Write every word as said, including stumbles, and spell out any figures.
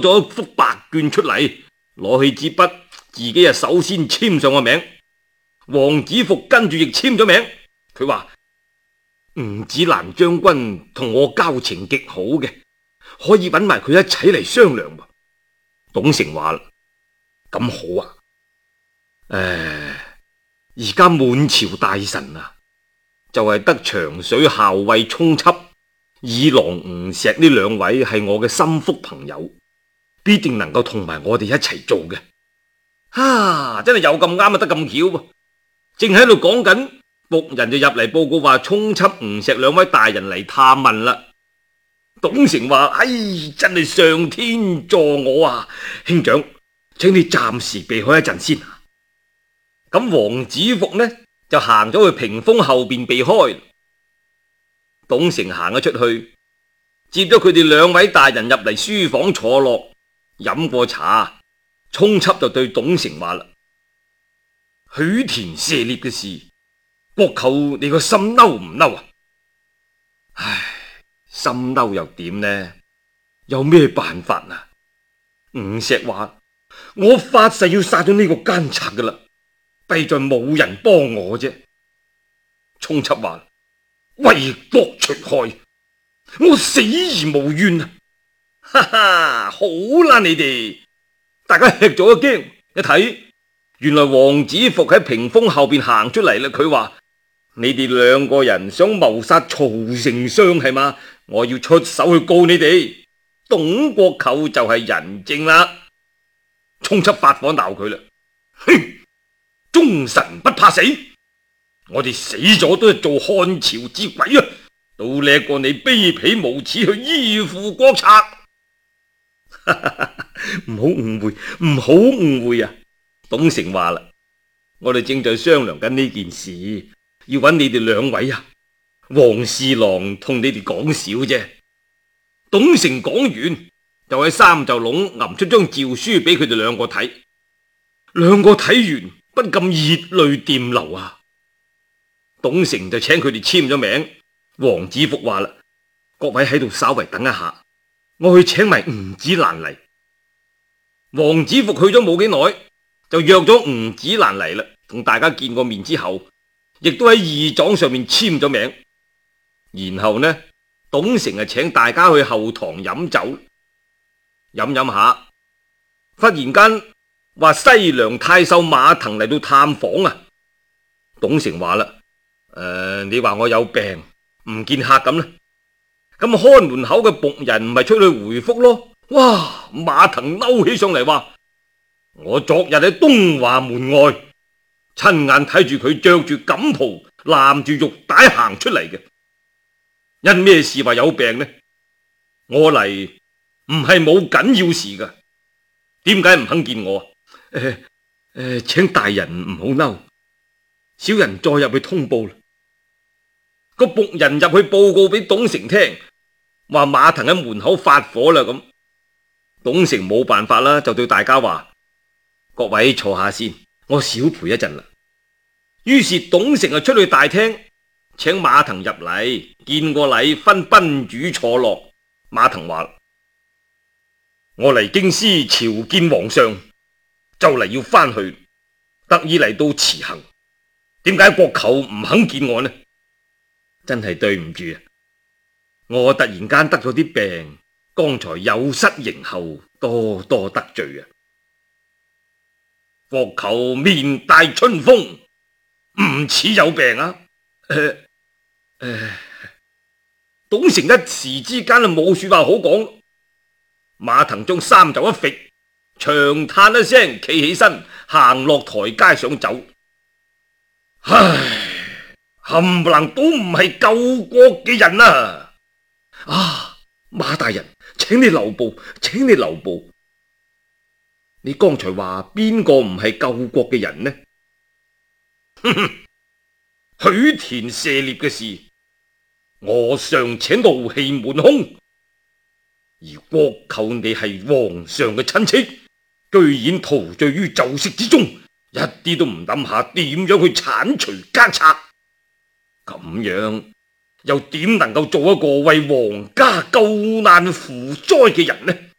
咗一幅白卷出嚟，攞起支筆，自己啊首先簽上個名。王子服跟住亦簽咗名。佢話吳子蘭將軍同我交情極好嘅，可以揾埋佢一齊嚟商量。董承話啦：咁好啊！誒，而家滿朝大臣啊，就係得長水校尉充緝、二郎吳石呢兩位係我嘅心腹朋友，必定能夠同埋我哋一齊做嘅。哈、啊，真係有咁啱啊，得咁巧噃！正喺度講緊，僕人就入嚟報告話充緝吳石兩位大人嚟探問啦。董承話：唉，真係上天助我啊！兄長，請你暫時避開一陣先。咁王子服呢就行咗去屏風後邊避開。董承行咗出去，接咗佢哋兩位大人入嚟書房坐落，飲過茶。充緝就對董承話啦：許田射獵嘅事，國舅你個心嬲唔嬲啊？唉，心嬲又點呢？有咩辦法啊？吳石話：我發誓要殺咗呢個奸賊噶啦，弊在冇人幫我啫。充緝話：為國除害，我死而無怨啊！哈哈，好啦，你哋大家吃咗一驚，一睇原來王子服喺屏風後邊行出嚟啦。佢話：你哋兩個人想謀殺曹丞相係嘛？我要出手去告你哋。董國舅就係人證啦。充緝發火鬧佢啦：哼，忠臣不怕死，我哋死咗都係做漢朝之鬼啊，都叻過你卑鄙無恥去依附國賊。唔好誤會，唔好誤會啊！董承話啦：我哋正在商量緊呢件事，要揾你哋兩位啊。黃侍郎同你哋講笑啫。董承講完，就喺三袖籠揞出張詔書俾佢哋兩個睇。兩個睇完，不禁熱淚掂流啊！董承就請佢哋簽咗名。王子服話啦：各位喺度稍為等一下，我去請埋吳子蘭嚟。王子服去咗冇幾耐，就約咗吳子蘭嚟啦。同大家見過面之後，亦都喺義狀上面簽咗名。然後呢，董承啊請大家去後堂飲酒，飲飲下，忽然間話西涼太守馬騰嚟到探訪啊。董承話啦：誒、呃，你話我有病唔見客咁呢？咁看門口嘅僕人唔係出去回覆咯。哇！馬騰嬲起上嚟話：我昨日喺東華門外親眼睇住佢着住錦袍攬住玉帶行出嚟嘅，因咩事話有病呢？我嚟唔係冇緊要事噶，點解唔肯見我？誒、呃、誒、呃，請大人唔好嬲，小人再入去通報啦。個僕人入去報告俾董承聽，話馬騰喺門口發火啦咁。董承冇辦法啦，就對大家話：各位坐下先，我少陪一陣啦。於是董承就出去大廳，請馬騰入嚟見過禮，分賓主坐落。馬騰話：我嚟京師朝見皇上，就嚟要翻去，特意嚟到辭行。點解國舅唔肯見我呢？真係對唔住啊！我突然間得咗啲病。剛才有失迎候，多多得罪啊！國舅面帶春風，唔似有病啊！誒、呃呃、董承一時之間啊冇說話好講。馬騰將衫袖一揈，長嘆一聲，企起身行落台階上走。唉，冚唪唥都唔係救國嘅人啊！啊，馬大人，請你留步，請你留步。你剛才話邊個唔係救國嘅人呢？哼哼，許田射獵嘅事，我尚且怒氣滿胸，而國舅你係皇上嘅親戚，居然陶醉於酒色之中，一啲都唔諗下點樣去鏟除奸賊，咁樣又點能夠做一個為皇家救難扶災嘅人呢？